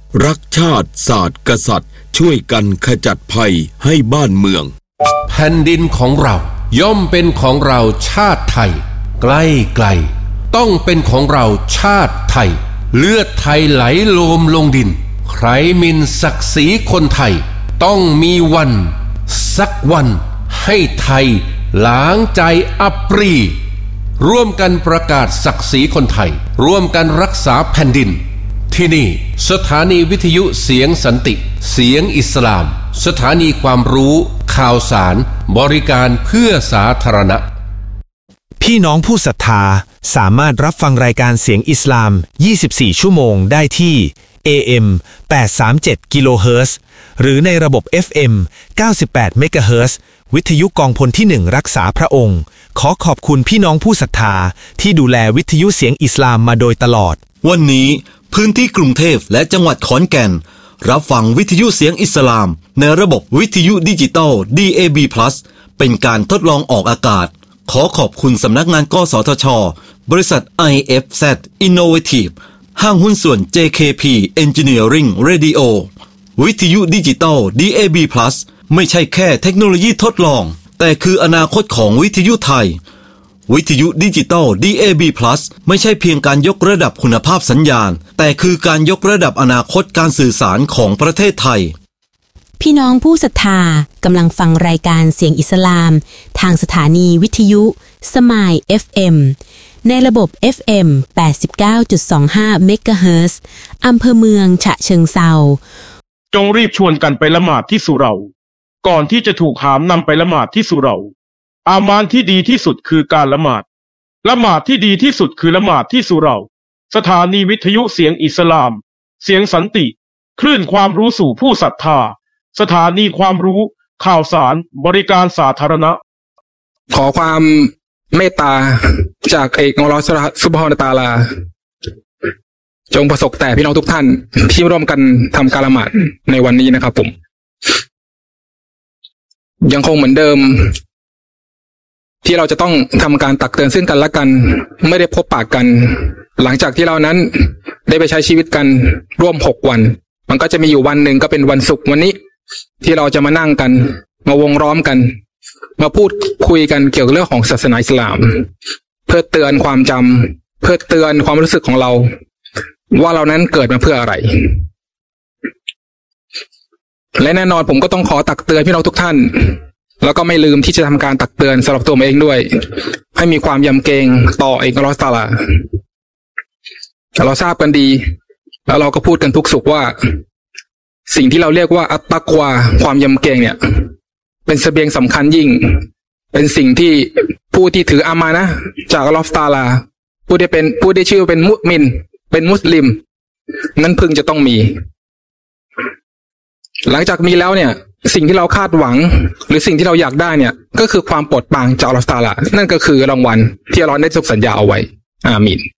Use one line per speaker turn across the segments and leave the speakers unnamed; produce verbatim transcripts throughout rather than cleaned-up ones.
รักชาติศาสตร์กษัตริย์ช่วยกันขจัดภัยให้บ้านเมือง
แผ่นดินของเราย่อมเป็นของเราชาติไทยใกล้ไกลต้องเป็นของเราชาติไทยเลือดไทยไหลโลมลงดินใครหมิ่นศักดิ์ศรีคนไทยต้องมีวันสักวันให้ไทยล้างใจอับปรีร่วมกันประกาศศักดิ์ศรีคนไทยร่วมกันรักษาแผ่นดินที่นี่สถานีวิทยุเสียงสันติเสียงอิสลามสถานีความรู้ข่าวสารบริการเพื่อสาธารณะ
พี่น้องผู้ศรัทธาสามารถรับฟังรายการเสียงอิสลามยี่สิบสี่ชั่วโมงได้ที่ เอ เอ็ม แปดสามเจ็ด กิโลเฮิรตซ์หรือในระบบ เอฟ เอ็ม เก้าสิบแปด เมกะเฮิรตซ์วิทยุกองพลที่หนึ่งรักษาพระองค์ขอขอบคุณพี่น้องผู้ศรัทธาที่ดูแลวิทยุเสียงอิสลามมาโดยตลอด
วันนี้พื้นที่กรุงเทพและจังหวัดขอนแก่นรับฟังวิทยุเสียงอิสลามในระบบวิทยุดิจิตอล ดี เอ บี พลัส เป็นการทดลองออกอากาศขอขอบคุณสำนักงานกสทช.บริษัท ไอ เอฟ แซด Innovative ห้างหุ้นส่วน เจ เค พี Engineering Radio วิทยุดิจิตอล ดี เอ บี พลัส ไม่ใช่แค่เทคโนโลยีทดลองแต่คืออนาคตของวิทยุไทยวิทยุดิจิตอล ดี เอ บี พลัส ไม่ใช่เพียงการยกระดับคุณภาพสัญญาณแต่คือการยกระดับอนาคตการสื่อสารของประเทศไทย
พี่น้องผู้ศรัทธากำลังฟังรายการเสียงอิสลามทางสถานีวิทยุสมาย เอฟ เอ็ม ในระบบ เอฟ เอ็ม แปดสิบเก้าจุดสองห้า เมกะเฮิรตซ์อำเภอเมืองฉะเชิงเทรา
จงรีบชวนกันไปละหมาดที่สุเหร่าก่อนที่จะถูกหามนำไปละหมาดที่สุเหร่าอามานที่ดีที่สุดคือการละหมาดละหมาดที่ดีที่สุดคือละหมาดที่สุเหร่าสถานีวิทยุเสียงอิสลามเสียงสันติคลื่นความรู้สู่ผู้ศรัทธาสถานีความรู้ข่าวสารบริการสาธารณะ
ขอความเมตตาจากเอกอัลเลาะห์ซุบฮานะฮูวะตะอาลาจงประสบแต่พี่น้องทุกท่านที่ร่วมกันทำการละหมาดในวันนี้นะครับผมยังคงเหมือนเดิมที่เราจะต้องทำการตักเตือนซึ่งกันและกันไม่ได้พบปากกันหลังจากที่เรานั้นได้ไปใช้ชีวิตกันร่วมหกวันมันก็จะมีอยู่วันหนึ่งก็เป็นวันศุกร์วันนี้ที่เราจะมานั่งกันมาวงล้อมกันมาพูดคุยกันเกี่ยวกับเรื่องของศาสนาอิสลามเพื่อเตือนความจำเพื่อเตือนความรู้สึกของเราว่าเรานั้นเกิดมาเพื่ออะไรและแน่นอนผมก็ต้องขอตักเตือนพี่น้องทุกท่านแล้วก็ไม่ลืมที่จะทำการตักเตือนสำหรับตัวผมเองด้วยให้มีความยำเกรงต่อเอกอัลเลาะห์ตะอาลาเราทราบกันดีแล้วเราก็พูดกันทุกสุขว่าสิ่งที่เราเรียกว่าอัตตักวาความยำเกรงเนี่ยเป็นเสบียงสำคัญยิ่งเป็นสิ่งที่ผู้ที่ถืออามานะห์จากอัลเลาะห์ตะอาลาผู้ที่เป็นผู้ที่ชื่อเป็นมุมินเป็นมุสลิมนั้นพึงจะต้องมีหลังจากมีแล้วเนี่ยสิ่งที่เราคาดหวังหรือสิ่งที่เราอยากได้เนี่ยก็คือความโปรดปรานจากอัลเลาะห์ตะอาลานั่นก็คือรางวัลที่เราได้สัญญาเอาไว้อามีน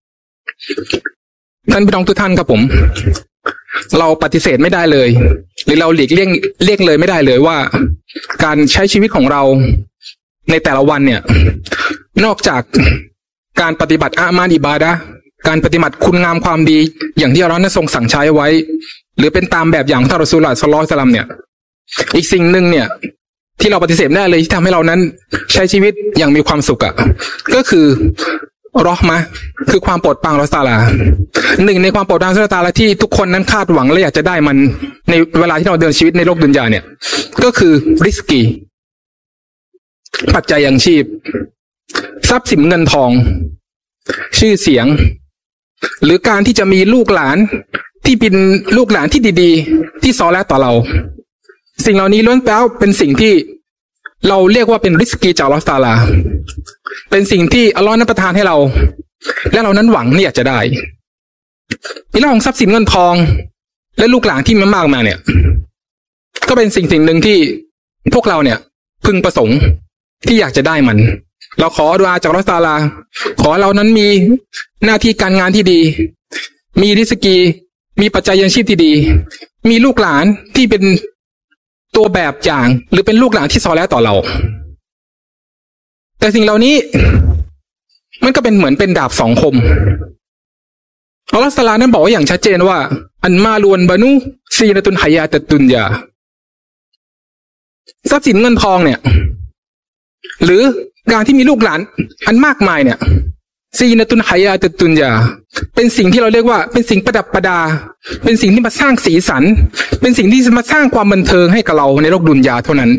ท่านพี่น้องทุกท่านครับผมเราปฏิเสธไม่ได้เลยหรือเราหลีกเลี่ยงเลี่ยงเลยไม่ได้เลยว่าการใช้ชีวิตของเราในแต่ละวันเนี่ยนอกจากการปฏิบัติอามาลอิบาดะห์การปฏิบัติคุณงามความดีอย่างที่อัลเลาะห์ได้ทรงสั่งใช้ไว้หรือเป็นตามแบบอย่างท่านรอซูลุลลอฮ์ ศ็อลลัลลอฮุอะลัยฮิวะซัลลัมเนี่ยอีกสิ่งหนึ่งเนี่ยที่เราปฏิเสธไม่ได้เลยที่ทำให้เรานั้นใช้ชีวิตอย่างมีความสุขอ่ะก็คือเราะห์มะห์คือความโปรดปรานของอัลเลาะห์ตะอาลาหนึ่งในความโปรดปรานของอัลเลาะห์ตะอาลาที่ทุกคนนั้นคาดหวังและอยากจะได้มันในเวลาที่เราเดินชีวิตในโลกดุนยาเนี่ยก็คือริสกีปัจจัยยังชีพทรัพย์สินเงินทองชื่อเสียงหรือการที่จะมีลูกหลานที่เป็นลูกหลานที่ดีๆที่ซอและต่อเราสิ่งเหล่านี้ล้วนแล้วเป็นสิ่งที่เราเรียกว่าเป็นริสกีจากอัลเลาะห์ตะอาลาเป็นสิ่งที่อัลเลาะห์นั้นประทานให้เราและเรานั้นหวังนี่อยากจะได้ในเรื่องของทรัพย์สินเงินทองและลูกหลานที่มีมากมาเนี่ยก็เป็นสิ่งสิ่งหนึ่งที่พวกเราเนี่ยพึงประสงค์ที่อยากจะได้มันเราขอดุอาจากอัลเลาะห์ตะอาลาขอเรานั้นมีหน้าที่การงานที่ดีมีริสกีมีปัจจัยยังชีพที่ดีมีลูกหลานที่เป็นตัวแบบอย่างหรือเป็นลูกหลานที่ซอและต่อเราแต่สิ่งเหล่านี้มันก็เป็นเหมือนเป็นดาบสองคมอัลลอฮฺตะอาลานั้นบอกว่าอย่างชัดเจนว่าอันมาลวนบานูซีนตุนหายาตะตุนยาทรัพย์สินเงินทองเนี่ยหรือการที่มีลูกหลานอันมากมายเนี่ยซีนตุนหายาตะตุนยาเป็นสิ่งที่เราเรียกว่าเป็นสิ่งประดับประดาเป็นสิ่งที่มาสร้างสีสันเป็นสิ่งที่มาสร้างความบันเทิงให้กับเราในโลกดุนยาเท่านั้น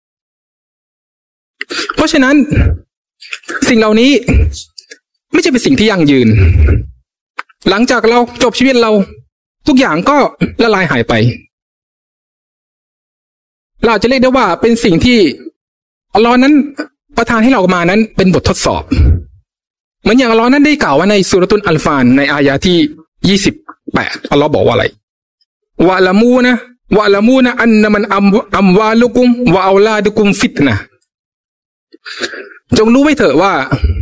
เพราะฉะนั้นสิ่งเหล่านี้ไม่ใช่เป็นสิ่งที่ยั่งยืนหลังจากเราจบชีวิตเราทุกอย่างก็ละลายหายไปเราจะเรียกได้ว่าเป็นสิ่งที่อัลลอฮ์นั้นประทานให้เรามานั้นเป็นบททดสอบเหมือนอย่างอัลลอฮ์นั้นได้กล่าวว่าในซูเราะตุลอัลฟานในอายะที่ยี่สิบแปดอัลลอฮ์บอกว่าอะไรวะละมูนะวะละมูนะอันนะมันอัมอัมวาลุกุมวะเอาลาดุกุมฟิตนะจงรู้ไว้เถอะว่า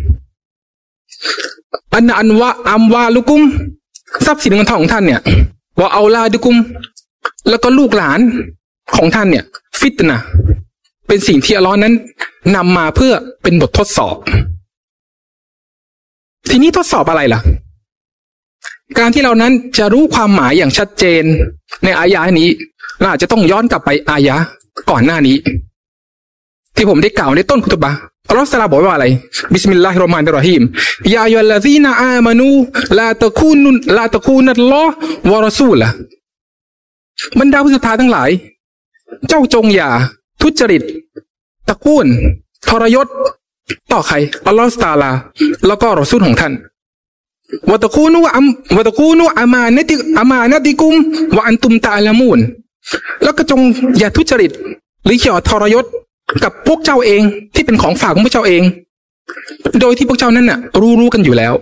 อันนะอันวะอัมวาลุกุมทรัพย์สินเงินทองของท่านเนี่ยวะเอาลาดุกุมแล้วก็ลูกหลานของท่านเนี่ยฟิตนะเป็นสิ่งที่อัลลอฮ์นั้นนำมาเพื่อเป็นบททดสอบทีนี้ทดสอบอะไรล่ะการที่เรานั้นจะรู้ความหมายอย่างชัดเจนในอายะนี้เราอาจจะต้องย้อนกลับไปอายะก่อนหน้านี้ที่ผมได้กล่าวในต้นคุตบะห์อัลลอฮฺตะอาลาบอกว่าอะไรบิสมิลลาฮิรเราะห์มานิรเราะฮีมยาอัยยุฮัลลซีนาอามานูลาตะคูนุลาตะคูนัลลอฮ์วะรอซูละบรรดาผู้ศรัทธาทั้งหลายเจ้าจงอย่าทุจริตตะคูนทรยศต่อใครอัลลอฮฺตะอาลาแล้วก็รอซูลของท่านวะตะคูนุอัมวะตะคูนุอามานะติอามานะติกุมวะอันตุมตะอาลามูนแล้วก็จงอย่าทุจริตหรืออย่าทรยศกับพวกเจ้าเองที่เป็นของฝากของพวกเจ้าเองโดยที่พวกเจ้านั้นน่ะรู้รู้กันอยู่แล้ว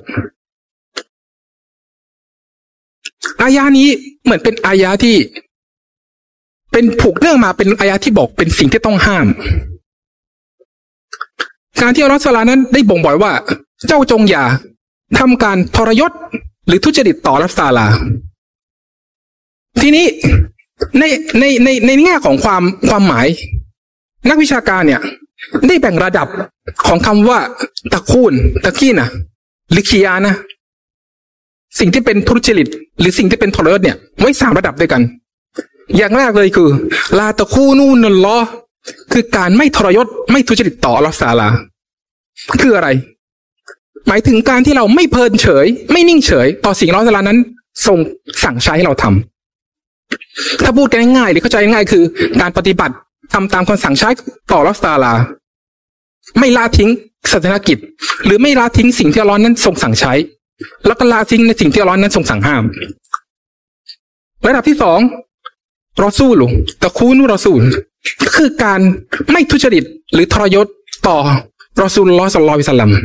อายะนี้เหมือนเป็นอายะที่เป็นผูกเนื่องมาเป็นอายะที่บอกเป็นสิ่งที่ต้องห้ามการที่อัลเลาะห์ตะอาลานั้นได้บ่งบอกว่าเจ้าจงอย่าทำการทรยศหรือทุจริตต่ออัลเลาะห์ตะอาลาทีนี้ในในในในแง่ของความความหมายนักวิชาการเนี่ยได้แบ่งระดับของคำว่าตะคูนตะกี้นะหรือคียานะสิ่งที่เป็นทุจริตหรือสิ่งที่เป็นทรยศเนี่ยไว้สามระดับด้วยกันอย่างแรกเลยคือลาตะคูนูนัลลอฮ์คือการไม่ทรยศไม่ทุจริตต่ออัลเลาะห์ตะอาลาคืออะไรหมายถึงการที่เราไม่เพลินเฉยไม่นิ่งเฉยต่อสิ่งอัลเลาะห์ตะอาลานั้นทรงสั่งใช้ให้เราทำถ้าพูดกันง่ายๆหรือเข้าใจง่ายๆคือการปฏิบัติทำตามคำสั่งใช้ต่ออัลเลาะห์ตะอาลาไม่ละทิ้งศาสนกิจหรือไม่ละทิ้งสิ่งที่อัลเลาะห์นั้นทรงสั่งใช้แล้วก็ละทิ้งในสิ่งที่อัลเลาะห์นั้นทรงสั่งห้ามระดับที่สองรอซูลตะคูนุรอซูลคือการไม่ทุจริตหรือทรยศต่อรอซูลุลลอฮ์ศ็อลลัลลอฮุอะลัยฮิวะซัลลัม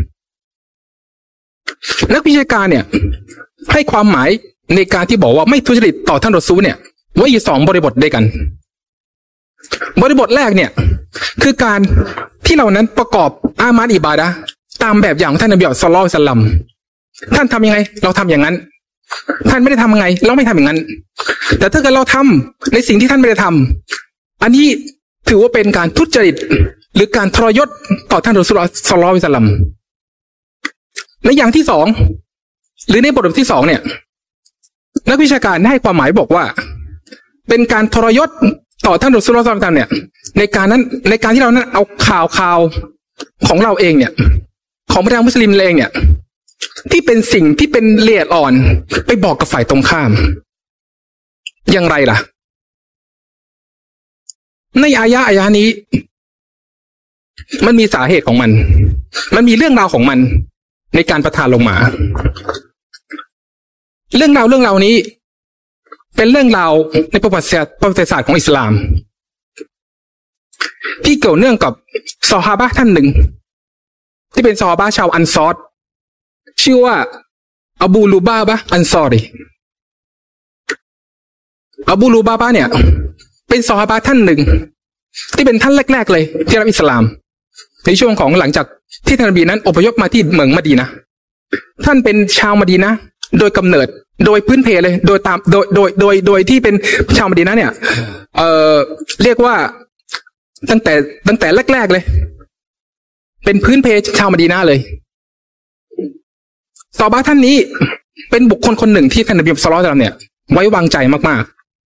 นักวิชาการเนี่ยให้ความหมายในการที่บอกว่าไม่ทุจริตต่อท่านรอซูลเนี่ยไว้อยู่สองบริบทด้วยกันบริบทแรกเนี่ยคือการที่เรานั้นประกอบอามาลอิบาดะห์ตามแบบอย่างของท่านนบีศ็อลลัลลอฮุอะลัยฮิวะซัลลัมท่านทำยังไงเราทำอย่างนั้นท่านไม่ได้ทำยังไงเราไม่ทำอย่างนั้นแต่ถ้าเกิดเราทำในสิ่งที่ท่านไม่ได้ทำอันนี้ถือว่าเป็นการทุจริตหรือการทรยศต่อท่านรอซูลศ็อลลัลลอฮุอะลัยฮิวะซัลลัมในอย่างที่สองหรือในบทที่สองเนี่ยนักวิชาการให้ความหมายบอกว่าเป็นการทรยศต่อท่านรอซูลศ็อลลัลลอฮุอะลัยฮิวะซัลลัมเนี่ยในการนั้นในการที่เรานั้นเอาข่าวข่าวของเราเองเนี่ยของบรรดามุสลิมเองเนี่ยที่เป็นสิ่งที่เป็นละเอียดอ่อนไปบอกกับฝ่ายตรงข้ามอย่างไรล่ะในอายะอายะนี้มันมีสาเหตุของมันมันมีเรื่องราวของมันในการประทานลงมาเรื่องราวเรื่องราวนี้เป็นเรื่องราวในประวัติศาสตร์ประวัติศาสตร์ของอิสลามที่เกี่ยวเนื่องกับซอฮาบะห์ท่านหนึ่งที่เป็นซอฮาบะห์ชาวอันซอรชื่อว่าอบูลูบาบะห์อันซอรีอบูลูบาบะห์เนี่ยเป็นซอฮาบะห์ท่านหนึ่งที่เป็นท่านแรกๆเลยที่รับอิสลามในช่วงของหลังจากที่ท่านนบีนั้นอพยพมาที่เมืองมะดีนะห์ท่านเป็นชาวมะดีนะห์โดยกำเนิดโดยพื้นเพเลยโดยตามโดยโดยโดยโดยที่เป็นชาวมะดีนะห์เนี่ยเอ่อเรียกว่าตั้งแต่ตั้งแต่แรกๆเลยเป็นพื้นเพชาวมะดีนะห์เลยซอฮาบะห์ท่านนี้เป็นบุคคลคนหนึ่งที่ท่านนบีมุฮัมมัดศ็อลลัลลอฮุอะลัยฮิวะซัลลัมเนี่ยไว้วางใจมาก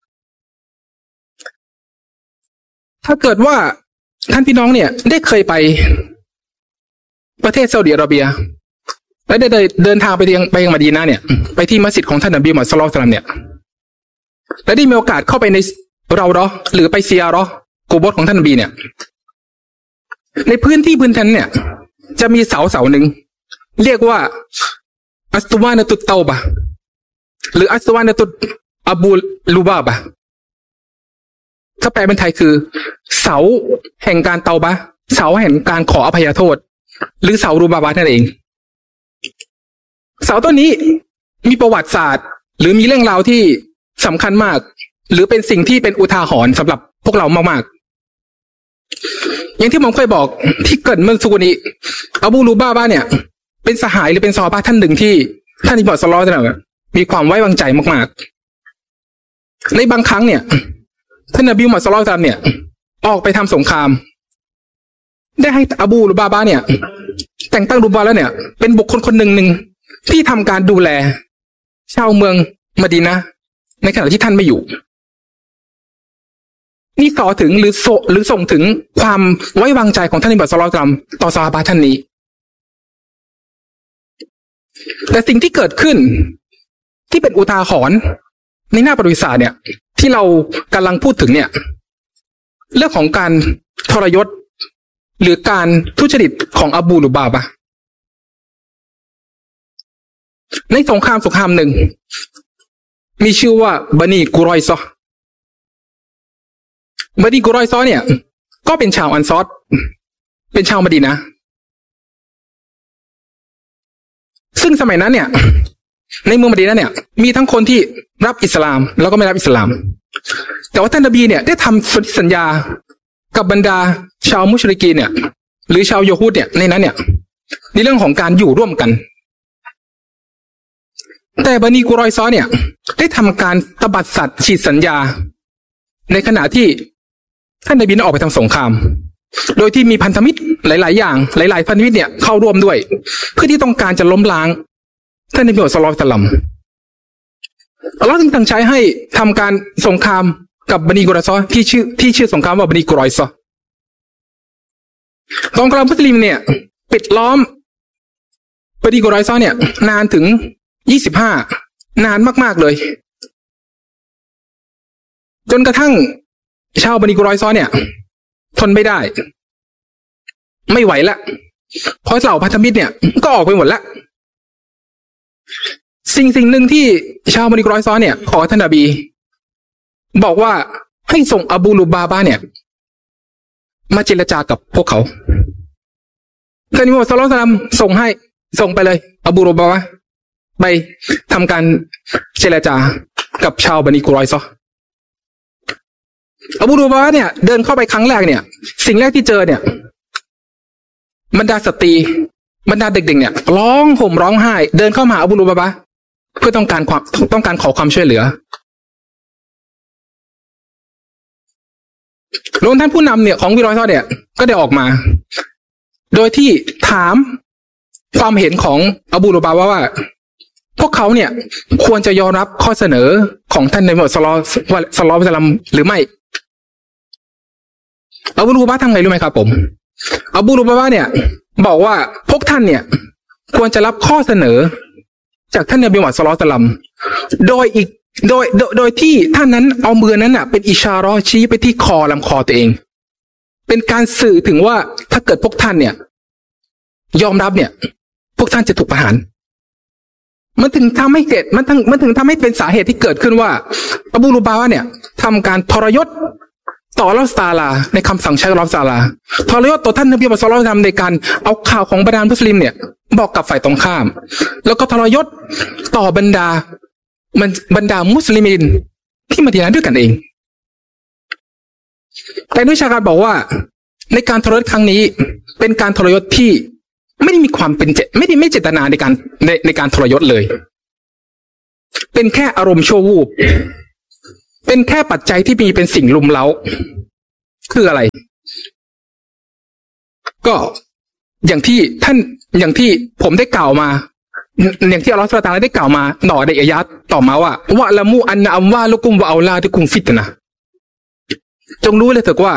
ๆถ้าเกิดว่าท่านพี่น้องเนี่ยได้เคยไปประเทศซาอุดิอาระเบียและได้เดินทางไปยังไปยังมะดีนะห์เนี่ยไปที่มัสยิดของท่านนบีมุฮัมมัดศ็อลลัลลอฮุอะลัยฮิวะซัลลัมเนี่ยและได้มีโอกาสเข้าไปในเราเราะห์หรือไปเซียเราะห์กูโบร์ของท่านนบีเนี่ยในพื้นที่พื้นนั้นเนี่ยจะมีเสาเสาหนึ่งเรียกว่าอัสตุวานะตุตเตาบะหรืออัสตุวานะตุตอบูลูบาบะถ้าแปลเป็นไทยคือเสาแห่งการเตาบะเสาแห่งการขออภัยโทษหรือเสารูบาบะนั่นเองเสาต้นนี้มีประวัติศาสตร์หรือมีเรื่องราวที่สำคัญมากหรือเป็นสิ่งที่เป็นอุทาหรณ์สำหรับพวกเรามากๆอย่างที่ผมเคยบอกที่เกิดเมื่อสักครู่นี้อบูลูบาบะเนี่ยเป็นสหายหรือเป็นซอฮาบะห์ท่านหนึ่งที่ท่านนบีมุฮัมมัดศ็อลลัลลอฮุอะลัยฮิวะซัลลัมมีความไว้วางใจมากๆในบางครั้งเนี่ยท่านนบีมุฮัมมัดศ็อลลัลลอฮุอะลัยฮิวะซัลลัมเนี่ยออกไปทำสงครามได้ให้อบูลูบาบะเนี่ยแต่งตั้งลูบาแล้วเนี่ยเป็นบุคคลคนหนึ่งหนึ่งที่ทำการดูแลชาวเมืองมะดีนะห์ในขณะที่ท่านไม่อยู่นี่ต่อถึงหรือโซหรือส่งถึงความไว้วางใจของท่านนบีมุฮัมมัดศ็อลลัลลอฮุอะลัยฮิวะซัลลัมต่อซอฮาบะห์ท่านนี้แต่สิ่งที่เกิดขึ้นที่เป็นอุทาหรณ์ในหน้าประวัติศาสตร์เนี่ยที่เรากำลังพูดถึงเนี่ยเรื่องของการทรยศหรือการทุจริตของอบูลูบาบะในสงครามสงครามหนึ่งมีชื่อว่าบานีกุรอยซอบานีกุรอยซอเนี่ยก็เป็นชาวอันซอรเป็นชาวมะดีนะห์ซึ่งสมัยนั้นเนี่ยในเมืองมะดีนะห์เนี่ยมีทั้งคนที่รับอิสลามแล้วก็ไม่รับอิสลามแต่ว่าท่านนบีเนี่ยได้ทำสนธิสัญญากับบรรดาชาวมุชริกีนเนี่ยหรือชาวโยฮูดเนี่ยในนั้นเนี่ยในเรื่องของการอยู่ร่วมกันแต่บานีกุรอยซอเนี่ยได้ทำการตบัดสัตว์ฉีดสัญญาในขณะที่ท่านนบีออกไปทำสงครามโดยที่มีพันธมิตรหลายๆอย่างหลายๆพันธมิตรเนี่ยเข้าร่วมด้วยเพื่อที่ต้องการจะล้มล้างท่านนบีมุฮัมมัดศ็อลลัลลอฮุอะลัยฮิวะซัลลัมอัลเลาะห์จึงตั้งใจให้ทำการสงครามกับบานีกุรอยซอที่ชื่อที่ชื่อสงครามว่าบานีกุรอยซอกองกำลังมุสลิมเนี่ยปิดล้อมบานีกุรอยซอเนี่ยนานถึงยี่สิบห้านานมากๆเลยจนกระทั่งชาวบานีกุรอยซอเนี่ยทนไม่ได้ไม่ไหวละเพราะเหล่าพันธมิตรเนี่ยก็ออกไปหมดละสิ่งสิ่งหนึ่งที่ชาวบานีกุรอยซอเนี่ยขอท่านนบีบอกว่าให้ส่งอบูลูบาบะเนี่ยมาเจรจากับพวกเขาท่านนบีมุฮัมมัดศ็อลลัลลอฮุอะลัยฮิวะซัลลัมส่งให้ส่งไปเลยอบูลูบาบะไปทำการเจรจากับชาวบานีกุรอยซออบูลูบาบะเนี่ยเดินเข้าไปครั้งแรกเนี่ยสิ่งแรกที่เจอเนี่ยบรรดาสตรีบรรดาเด็กๆเนี่ยร้องห่มร้องไห้เดินเข้ามาหาอบูลูบาบะเพื่อต้องการความต้องการขอความช่วยเหลือรวมท่านผู้นำเนี่ยของวิรอยซอเนี่ยก็ได้ออกมาโดยที่ถามความเห็นของอบูลูบาบะว่าพวกเขาเนี่ยควรจะยอมรับข้อเสนอของท่านนบีมุฮัมมัดศ็อลลัลลอฮุอะลัยฮิวะซัลลัมหรือไม่อบูลูบาบะทำไงรู้ไหมครับผมอบูลูบาบะเนี่ยบอกว่าพวกท่านเนี่ยควรจะรับข้อเสนอจากท่านนบีมุฮัมมัดศ็อลลัลลอฮุอะลัยฮิวะซัลลัมโดยอีกโดยโดยโดยที่ท่านนั้นเอามือนั้นน่ะเป็นอิชาเราะห์ชี้ไปที่คอลำคอตัวเองเป็นการสื่อถึงว่าถ้าเกิดพวกท่านเนี่ยยอมรับเนี่ยพวกท่านจะถูกประหารมันถึงทำให้เกิดมันทั้งมันถึงทำให้เป็นสาเหตุที่เกิดขึ้นว่าอบูลูบาบะเนี่ยทำการทรยศต่ออัลเลาะห์ตะอาลาในคำสั่งใช้อัลเลาะห์ตะอาลาทรยศต่อท่านนบีมุฮัมมัดศ็อลลัลลอฮุอะลัยฮิวะซัลลัมในการเอาข่าวของบรรดามุสลิมเนี่ยบอกกับฝ่ายตรงข้ามแล้วก็ทรยศต่อบรรดามันบรรดามุสลิมินที่มะดีนะห์ด้วยกันเองแต่นักวิชาการบอกว่าในการทรยศครั้งนี้เป็นการทรยศที่ไม่ได้มีความเป็นเจไม่ได้ไม่เจตนาในการในในการทรยศเลยเป็นแค่อารมณ์ชั่ววูบเป็นแค่ปัจจัยที่มีเป็นสิ่งลุมเร้าคืออะไรก็อย่างที่ท่านอย่างที่ผมได้กล่าวมาอย่างที่อัลลอฮฺซุบฮานะฮูวะตะอาลาได้กล่าวมาต่อในอายะห์ต่อมาว่าวะละมูอันนะอัมวาลุกุมวะเอาลาดุกุมฟิตนะห์จงรู้เลยเถิดว่า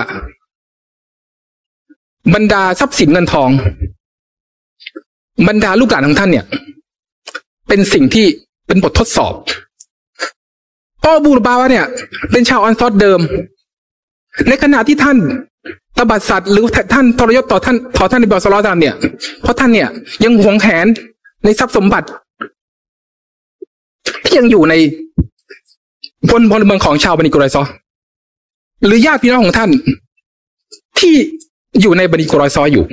บรรดาทรัพย์สินเงินทองบรรดาลูกหลานของท่านเนี่ยเป็นสิ่งที่เป็นบททดสอบพ่อบูรบาวะเนี่ยเป็นชาวอันซอรเดิมในขณะที่ท่านตบัดสัตว์หรือท่านทรยศต่อท่านต่อท่านในบอสลอตามเนี่ยเพราะท่านเนี่ยยังหวงแหนในทรัพย์สมบัติที่ยังอยู่ในบนพลเมืองของชาวบันิกุรอยซอหรือญาติพี่น้องของท่านที่อยู่ในบันิกุรอยซออยู่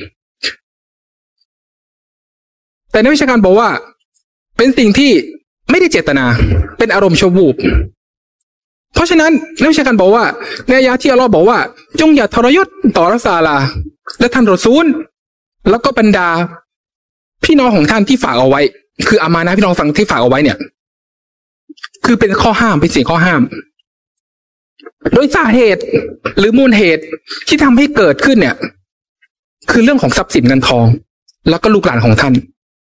แต่นักวิชาการบอกว่าเป็นสิ่งที่ไม่ได้เจตนาเป็นอารมณ์ชั่ววูบเพราะฉะนั้นนักวิชาการบอกว่าในอายะห์ที่อัลเลาะห์บอกว่าจงอย่าทรยศต่อรัสลาและท่านรอซูลแล้วก็บรรดาพี่น้องของท่านที่ฝากเอาไว้คืออามานะห์พี่น้องฟังที่ฝากเอาไว้เนี่ยคือเป็นข้อห้ามเป็นสิ่งข้อห้ามโดยสาเหตุหรือมูลเหตุที่ทำให้เกิดขึ้นเนี่ยคือเรื่องของทรัพย์สินเงินทองแล้วก็ลูกหลานของท่าน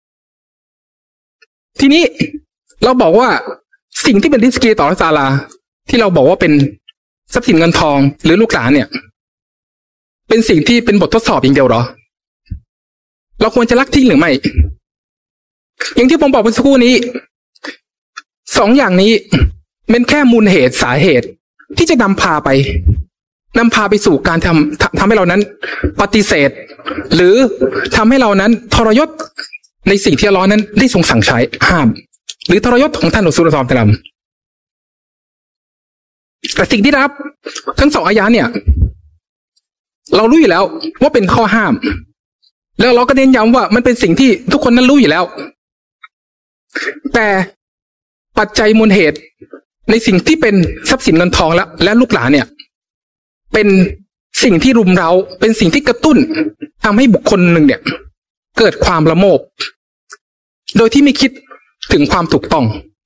ทีนี้เราบอกว่าสิ่งที่เป็นริสกีต่อรัสลาที่เราบอกว่าเป็นทรัพย์สินเงินทองหรือลูกหลานเนี่ยเป็นสิ่งที่เป็นบททดสอบอย่างเดียวหรอเราควรจะลักทิ้งหรือไม่อย่างที่ผมบอกเมื่อสักครู่นี้สองอย่างนี้เป็นแค่มูลเหตุสาเหตุที่จะนำพาไปนำพาไปสู่การทำทำให้เรานั้นปฏิเสธหรือทำให้เรานั้นทรยศในสิ่งที่อัลเลาะห์นั้นได้ทรงสั่งใช้ห้ามหรือทรยศของท่านรอซูล ศ็อลลัลลอฮุอะลัยฮิวะซัลลัมแต่สิ่งที่รับทั้งสองอายะห์เนี่ยเรารู้อยู่แล้วว่าเป็นข้อห้ามแล้วเราก็เน้นย้ำว่ามันเป็นสิ่งที่ทุกคนนั้นรู้อยู่แล้วแต่ปัจจัยมูลเหตุในสิ่งที่เป็นทรัพย์สินเงินทองและและลูกหลานเนี่ยเป็นสิ่งที่รุมเร้าเป็นสิ่งที่กระตุ้นทำให้บุคคลหนึ่งเนี่ยเกิดความละโมบโดยที่ไม่คิดถึงความถูกต้อง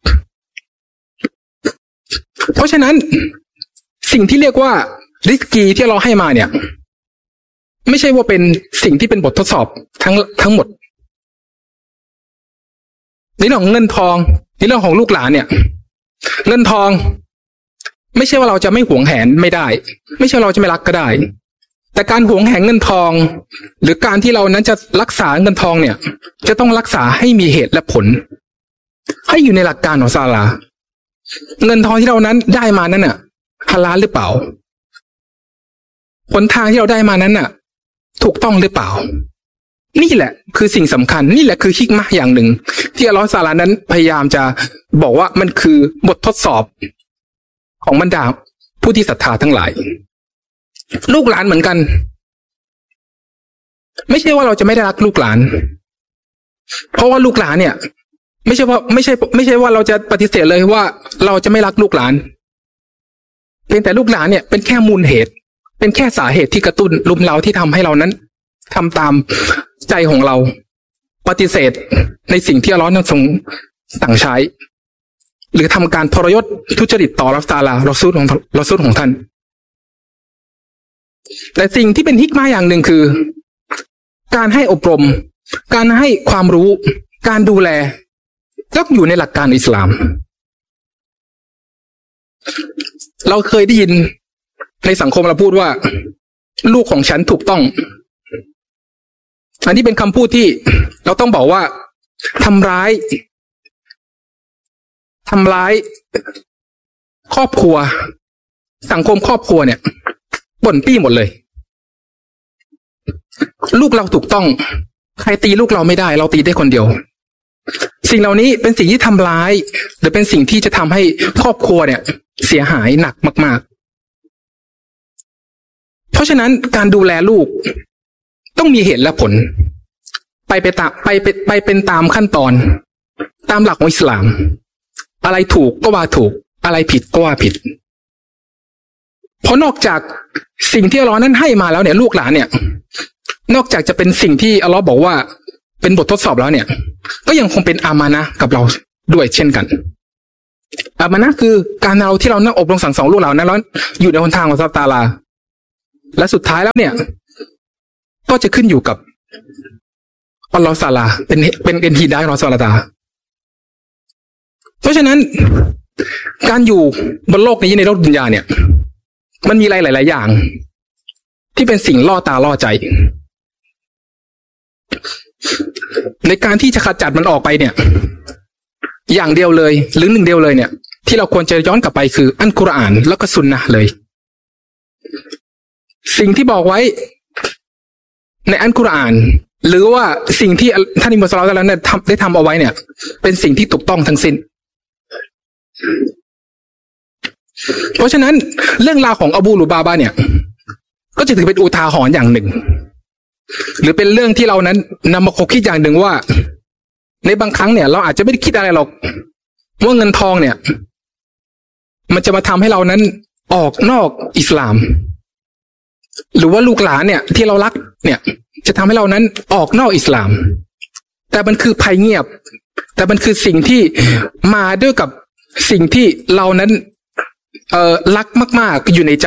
เพราะฉะนั้นสิ่งที่เรียกว่าริสกีที่เราให้มาเนี่ยไม่ใช่ว่าเป็นสิ่งที่เป็นบททดสอบทั้งทั้งหมดในเรื่องของเงินทองในเรื่องของลูกหลานเนี่ยเงินทองไม่ใช่ว่าเราจะไม่หวงแหนไม่ได้ไม่ใช่เราจะไม่รักก็ได้แต่การหวงแหนเงินทองหรือการที่เรานั้นจะรักษาเงินทองเนี่ยจะต้องรักษาให้มีเหตุและผลให้อยู่ในหลักการของศาสนาเงินทองที่เรานั้นได้มานั้นน่ะฮาลาลหรือเปล่าหนทางที่เราได้มานั้นน่ะถูกต้องหรือเปล่านี่แหละคือสิ่งสำคัญนี่แหละคือฮิกมะห์อย่างหนึ่งที่อัลเลาะห์ตะอาลานั้นพยายามจะบอกว่ามันคือบททดสอบของบรรดาผู้ที่ศรัทธาทั้งหลายลูกหลานเหมือนกันไม่ใช่ว่าเราจะไม่ได้รักลูกหลานเพราะว่าลูกหลานเนี่ยไม่ใช่ว่าไม่ใช่ไม่ใช่ว่าเราจะปฏิเสธเลยว่าเราจะไม่รักลูกหลานเพียงแต่ลูกหลานเนี่ยเป็นแค่มูลเหตุเป็นแค่สาเหตุที่กระตุ้นรุมเร้าที่ทำให้เรานั้นทำตามใจของเราปฏิเสธในสิ่งที่อัลเลาะห์นั้นทรงสั่งใช้หรือทำการทรยศทุจริตต่ออัลเลาะห์ตะอาลารอซูลของรอซูลของท่านแต่สิ่งที่เป็นฮิกมะห์อย่างหนึ่งคือการให้อบรมการให้ความรู้การดูแลก็อยู่ในหลักการอิสลามเราเคยได้ยินในสังคมเราพูดว่าลูกของฉันถูกต้องอันนี้เป็นคำพูดที่เราต้องบอกว่าทำร้ายทำร้ายครอบครัวสังคมครอบครัวเนี่ยบ่นปี้หมดเลยลูกเราถูกต้องใครตีลูกเราไม่ได้เราตีได้คนเดียวสิ่งเหล่านี้เป็นสิ่งที่ทำร้ายหรือเป็นสิ่งที่จะทำให้ครอบครัวเนี่ยเสียหายหนักมากๆเพราะฉะนั้นการดูแลลูกต้องมีเหตุและผลไปไปตามไปไปไปเป็นตามขั้นตอนตามหลักของอิสลามอะไรถูกก็ว่าถูกอะไรผิดก็ว่าผิดเพราะนอกจากสิ่งที่อัลเลาะห์นั้นให้มาแล้วเนี่ยลูกหลานเนี่ยนอกจากจะเป็นสิ่งที่อัลเลาะห์บอกว่าเป็นบททดสอบแล้วเนี่ยก็ยังคงเป็นอามานะห์กับเราด้วยเช่นกันอามานะห์คือการเราที่เรานั่งอบรมสั่งสอนลูกเรานั้นแล้วอยู่ในหนทางของอัลเลาะห์ตะอาลาและสุดท้ายแล้วเนี่ยก็จะขึ้นอยู่กับอัลเลาะห์ตะอาลาเป็นเป็นเป็นฮิดายะห์ของอัลเลาะห์ตะอาลาเพราะฉะนั้นการอยู่บนโลกนี้ในโลกดุนยาเนี่ยมันมีอะไรหลายๆอย่างที่เป็นสิ่งล่อตาล่อใจในการที่จะขจัดมันออกไปเนี่ยอย่างเดียวเลยหรือหนึ่งเดียวเลยเนี่ยที่เราควรจะย้อนกลับไปคืออัลกุรอานแล้วก็ซุนนะห์เลยสิ่งที่บอกไว้ในอัลกุรอานหรือว่าสิ่งที่ท่านอิมามศ็อลลัลลอฮุอะลัยฮิวะซัลลัมเนี่ยทำได้ทำเอาไว้เนี่ยเป็นสิ่งที่ถูกต้องทั้งสิ้นเพราะฉะนั้นเรื่องราวของอบูลูบาบาเนี่ยก็จะถือเป็นอุทาหรณ์อย่างหนึ่งหรือเป็นเรื่องที่เรานั้นนำมาคบคิดอย่างหนึ่งว่าในบางครั้งเนี่ยเราอาจจะไม่ได้คิดอะไรหรอกว่าเงินทองเนี่ยมันจะมาทำให้เรานั้นออกนอกอิสลามหรือว่าลูกหลานเนี่ยที่เรารักเนี่ยจะทำให้เรานั้นออกนอกอิสลามแต่มันคือภัยเงียบแต่มันคือสิ่งที่มาด้วยกับสิ่งที่เรานั้นเอ่อรักมากๆอยู่ในใจ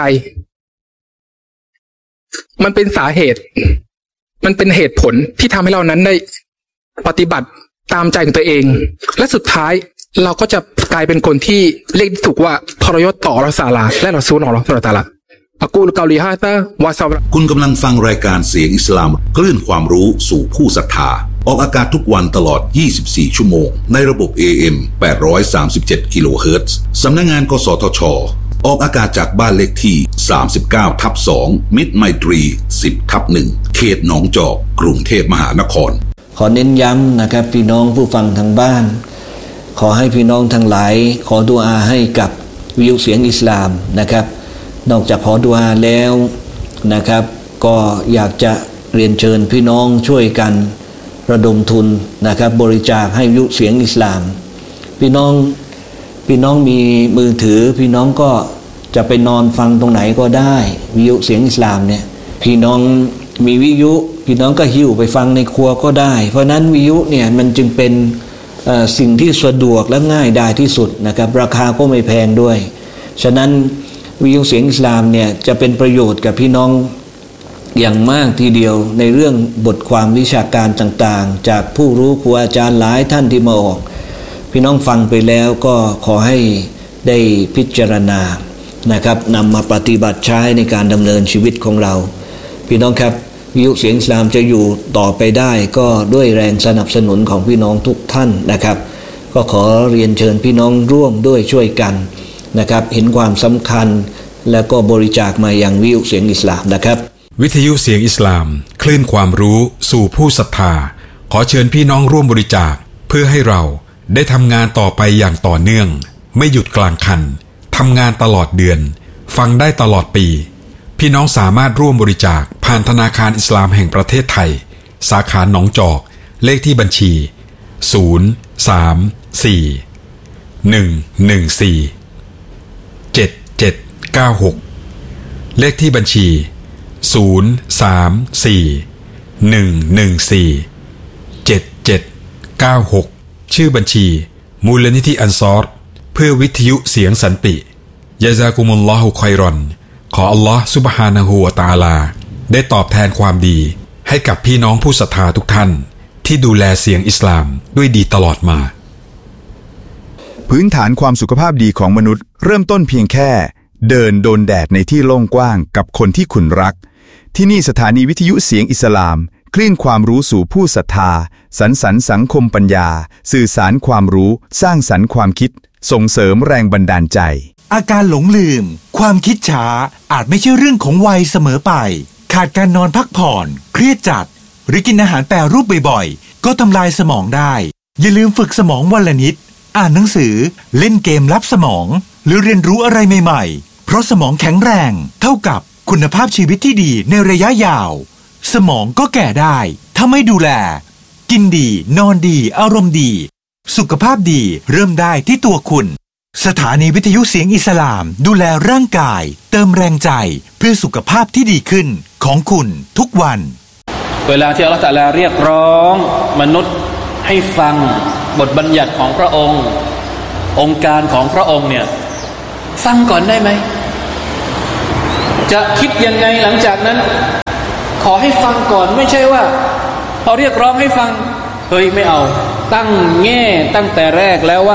มันเป็นสาเหตุมันเป็นเหตุผลที่ทำให้เรานั้นได้ปฏิบัติตามใจของตัวเองและสุดท้ายเราก็จะกลายเป็นคนที่เรียกถูกว่าทรยศต่ออัลเลาะห์ตะอาลาและรอซูลของอัลเลาะห์ตะอาลาอะกูลกอลีฮาซาวะซาบะ
คุณกำลังฟังรายการเสียงอิสลามคลื่นความรู้สู่ผู้ศรัทธาออกอากาศทุกวันตลอดยี่สิบสี่ชั่วโมงในระบบ เอ เอ็ม แปดร้อยสามสิบเจ็ด กิโลเฮิรตซ์สำนักงานกสทช.ออกอากาศจากบ้านเลขที่ สามสิบเก้าทับสอง มิตรไมตรี สิบทับหนึ่ง เขตหนองจอกกรุงเทพมหานคร
ขอเน้นย้ำนะครับพี่น้องผู้ฟังทางบ้านขอให้พี่น้องทั้งหลายขอดุอาให้กับวิวเสียงอิสลามนะครับนอกจากขอดุอาแล้วนะครับก็อยากจะเรียนเชิญพี่น้องช่วยกันระดมทุนนะครับบริจาคให้วิวเสียงอิสลามพี่น้องพี่น้องมีมือถือพี่น้องก็จะไปนอนฟังตรงไหนก็ได้วิวเสียงอิสลามเนี่ยพี่น้องมีวิทยุพี่น้องก็หิ้วไปฟังในครัวก็ได้เพราะนั้นวิทยุเนี่ยมันจึงเป็นสิ่งที่สะดวกและง่ายได้ที่สุดนะครับราคาก็ไม่แพงด้วยฉะนั้นวิทยุเสียงอิสลามเนี่ยจะเป็นประโยชน์กับพี่น้องอย่างมากทีเดียวในเรื่องบทความวิชาการต่างๆจากผู้รู้ครูอาจารย์หลายท่านที่มาออกพี่น้องฟังไปแล้วก็ขอให้ได้พิจารณานะครับนำมาปฏิบัติใช้ในการดำเนินชีวิตของเราพี่น้องครับวิทยุเสียงอิสลามจะอยู่ต่อไปได้ก็ด้วยแรงสนับสนุนของพี่น้องทุกท่านนะครับก็ขอเรียนเชิญพี่น้องร่วมด้วยช่วยกันนะครับเห็นความสำคัญแล้วก็บริจาคมาอย่างวิทยุเสียงอิสลามนะครับ
วิทยุเสียงอิสลามคลื่นความรู้สู่ผู้ศรัทธาขอเชิญพี่น้องร่วมบริจาคเพื่อให้เราได้ทำงานต่อไปอย่างต่อเนื่องไม่หยุดกลางคันทำงานตลอดเดือนฟังได้ตลอดปีพี่น้องสามารถร่วมบริจาคผ่านธนาคารอิสลามแห่งประเทศไทยสาขาหนองจอกเลขที่บัญชีศูนย์ สาม สี่ หนึ่ง หนึ่ง สี่ เจ็ด เจ็ด เก้า หกเลขที่บัญชีศูนย์ สาม สี่ หนึ่ง หนึ่ง สี่ เจ็ด เจ็ด เก้า หกชื่อบัญชีมูลนิธิอันซอรเพื่อวิทยุเสียงสันติยะซากุมุลลอฮุค็อยรอนขออัลลอฮ์ซุบฮานะฮูวะตะอาลาได้ตอบแทนความดีให้กับพี่น้องผู้ศรัทธาทุกท่านที่ดูแลเสียงอิสลามด้วยดีตลอดมา
พื้นฐานความสุขภาพดีของมนุษย์เริ่มต้นเพียงแค่เดินโดนแดดในที่โล่งกว้างกับคนที่คุณรักที่นี่สถานีวิทยุเสียงอิสลามคลื่นความรู้สู่ผู้ศรัทธาสรรสรรค์สังคมปัญญาสื่อสารความรู้สร้างสรรค์ความคิดส่งเสริมแรงบันดาลใจ
อาการหลงลืมความคิดช้าอาจไม่ใช่เรื่องของวัยเสมอไปขาดการนอนพักผ่อนเครียดจัดหรือกินอาหารแปรรูปบ่อยๆก็ทำลายสมองได้อย่าลืมฝึกสมองวันละนิดอ่านหนังสือเล่นเกมลับสมองหรือเรียนรู้อะไรใหม่ๆเพราะสมองแข็งแรงเท่ากับคุณภาพชีวิตที่ดีในระยะยาวสมองก็แก่ได้ถ้าไม่ดูแลกินดีนอนดีอารมณ์ดีสุขภาพดีเริ่มได้ที่ตัวคุณสถานีวิทยุเสียงอิสลามดูแลร่างกายเติมแรงใจเพื่อสุขภาพที่ดีขึ้นของคุณทุกวัน
เวลาที่อัลเลาะห์ตะอาลาเรียกร้องมนุษย์ให้ฟังบทบัญญัติของพระองค์องค์การของพระองค์เนี่ยฟังก่อนได้ไหมจะคิดยังไงหลังจากนั้นขอให้ฟังก่อนไม่ใช่ว่าพอเรียกร้องให้ฟังเฮ้ยไม่เอาตั้งแง่ตั้งแต่แรกแล้วว่าถ้า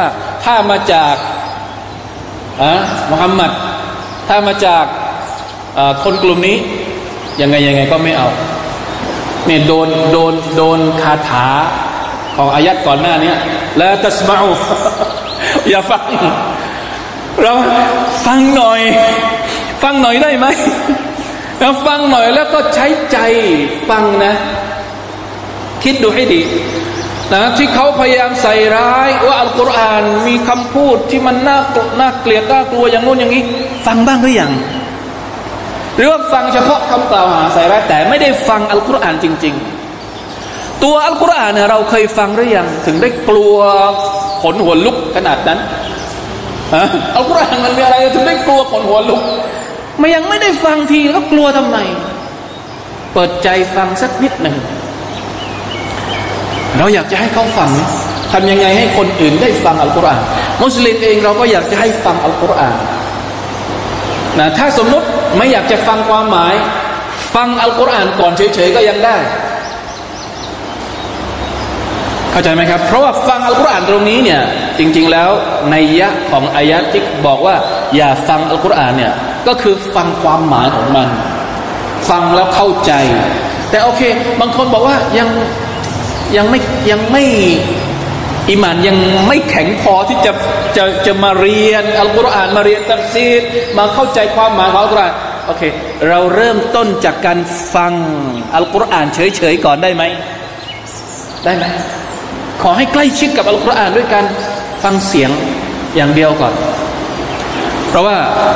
ถ้ามาจากอ่ะมุฮัมมัดถ้ามาจากคนกลุ่มนี้ยังไงยังไงก็ไม่เอาเนี่ยโดนโดนโดนคาถาของอายัดก่อนหน้านี้ละตัสมาอูอย่าฟังเราฟังหน่อยฟังหน่อยได้ไหมเราฟังหน่อยแล้วก็ใช้ใจฟังนะคิดดูให้ดีนะที่เขาพยายามใส่ร้ายว่าอัลกุรอานมีคำพูดที่มันน่ากลัวน่าเกลียดน่ากลัวอย่างงู้นอย่างนี้ฟังบ้างหรือยังหรือว่าฟังเฉพาะคำกล่าวหาใส่ร้ายแต่ไม่ได้ฟังอัลกุรอานจริงๆตัวอัลกุรอานเนี่ยเราเคยฟังหรือยังถึงได้กลัวขนหัวลุกขนาดนั้นฮะอัลกุรอานมันมีอะไรถึงได้กลัวขนหัวลุกไม่ยังไม่ได้ฟังทีก็กลัวทำไมเปิดใจฟังสักนิดหนึ่งเราอยากจะให้เขาฟังทำยังไงให้คนอื่นได้ฟังอัลกุรอานมุสลิมเองเราก็อยากจะให้ฟังอัลกุรอานนะถ้าสมมติไม่อยากจะฟังความหมายฟังอัลกุรอานก่อนเฉยๆก็ยังได้เข้าใจไหมครับเพราะว่าฟังอัลกุรอานตรงนี้เนี่ยจริงๆแล้วนัยยะของอายะที่บอกว่าอย่าฟังอัลกุรอานเนี่ยก็คือฟังความหมายของมันฟังแล้วเข้าใจแต่โอเคบางคนบอกว่ายังยังไม่ยังไม่อีหม่านยังไม่แข็งพอที่จะจะจะมาเรียนอัลกุรอานมาเรียนตัฟซีรมาเข้าใจความหมายของอัลกุรอานโอเคเราเริ่มต้นจากการฟังอัลกุรอานเฉยๆก่อนได้ไหมได้ไหมขอให้ใกล้ชิดกับอัลกุรอานด้วยการฟังเสียงอย่างเดียวก่อนเพราะว่า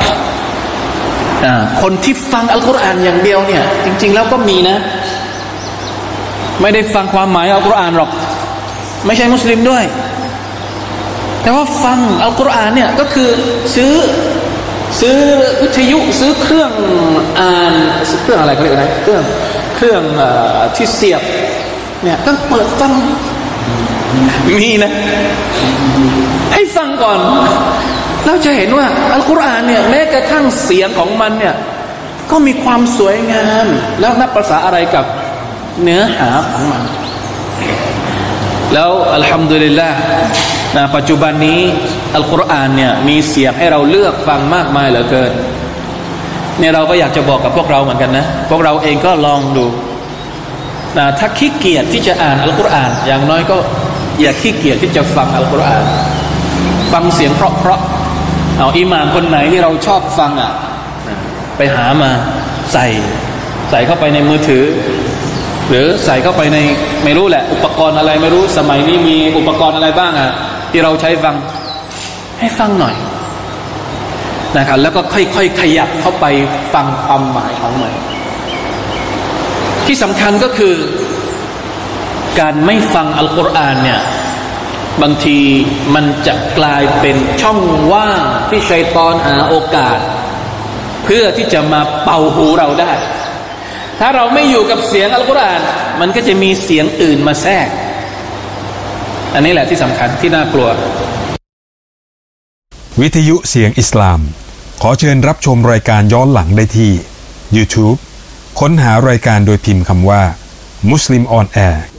คนที่ฟังอัลกุรอานอย่างเดียวเนี่ยจริงๆแล้วก็มีนะไม่ได้ฟังความหมายอัลกุรอานหรอกไม่ใช่มุสลิมด้วยแต่ว่าฟังอัลกุรอานเนี่ยก็คือซื้อซื้อวิทยุซื้อเครื่องอ่านเครื่องอะไรเขาเรียกอะไรเครื่องเครื่องที่เสียบเนี่ยต้องเปิดฟังมีนะให้ฟังก่อนเราจะเห็นว่าอัลกุรอานเนี่ยแม้กระทั่งเสียงของมันเนี่ยก็มีความสวยงามแล้วนับภาษาอะไรกับเนื้อหาของมันแล้วอัลฮัมดุลิลละห์นะปัจจุบันนี้อัลกุรอานเนี่ยมีเสียงให้เราเลือกฟังมากมายเหลือเกินเนี่ยเราก็อยากจะบอกกับพวกเราเหมือนกันนะพวกเราเองก็ลองดูนะถ้าขี้เกียจที่จะอ่านอัลกุรอานอย่างน้อยก็อย่าขี้เกียจที่จะฟังอัลกุรอานฟังเสียงเพราะๆเอาอิหม่ามคนไหนที่เราชอบฟังอ่ะไปหามาใส่ใส่เข้าไปในมือถือหรือใส่เข้าไปในไม่รู้แหละอุปกรณ์อะไรไม่รู้สมัยนี้มีอุปกรณ์อะไรบ้างอ่ะที่เราใช้ฟังให้ฟังหน่อยนะครับแล้วก็ค่อยๆขยับเข้าไปฟังความหมายของมันที่สำคัญก็คือการไม่ฟังอัลกุรอานเนี่ยบางทีมันจะกลายเป็นช่องว่างที่ชัยฏอนหาโอกาสเพื่อที่จะมาเป่าหูเราได้ถ้าเราไม่อยู่กับเสียงอัลกุรอานมันก็จะมีเสียงอื่นมาแทรกอันนี้แหละที่สำคัญที่น่ากลัว
วิทยุเสียงอิสลามขอเชิญรับชมรายการย้อนหลังได้ที่ YouTube ค้นหารายการโดยพิมพ์คำว่า Muslim on Air